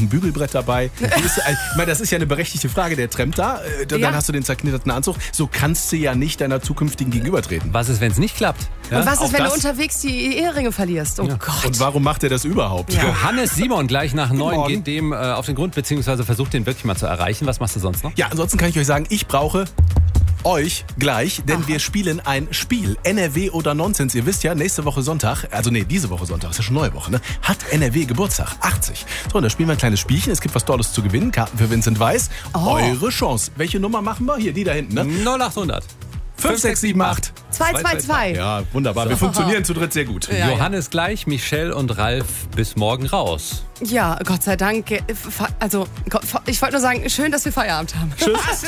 ein Bügelbrett dabei? Ich meine, das ist ja eine berechtigte Frage. Der trampt da, dann hast du den zerknitterten Anzug. So kannst du ja nicht deiner zukünftigen Gegenüber treten. Was ist, wenn es nicht klappt? Ja? Und was ist, wenn du das? unterwegs die Eheringe verlierst? Oh Gott. Und warum macht er das überhaupt? Ja. Johannes Simon gleich nach 9 Morgen. geht dem auf den Grund, beziehungsweise versucht den wirklich mal zu erreichen. Was machst du sonst noch? Ja, ansonsten kann ich euch sagen, ich brauche euch gleich, denn wir spielen ein Spiel. NRW oder Nonsens. Ihr wisst ja, nächste Woche Sonntag, diese Woche Sonntag, ist ja schon neue Woche, ne? Hat NRW Geburtstag, 80. So, und da spielen wir ein kleines Spielchen. Es gibt was Tolles zu gewinnen. Karten für Vincent Weiss. Eure Chance. Welche Nummer machen wir? Hier, die da hinten, ne? 0800. 5678. 222. Ja, wunwollenbar. Wir funktionieren zu dritt sehr gut. Ja, Johannes gleich, Michelle und Ralf bis morgen raus. Ja, Gott sei Dank. Also, ich wollte nur sagen, schön, dass wir Feierabend haben. Tschüss.